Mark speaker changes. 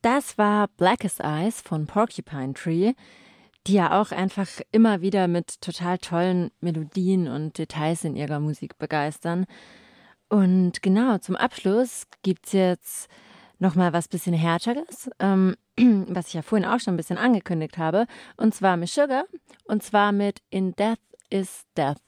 Speaker 1: Das war Blackest Eyes von Porcupine Tree, die ja auch einfach immer wieder mit total tollen Melodien und Details in ihrer Musik begeistern. Und genau, zum Abschluss gibt's jetzt noch mal was bisschen Härteres, was ich ja vorhin auch schon ein bisschen angekündigt habe, und zwar mit Sugar, und zwar mit In Death is Death.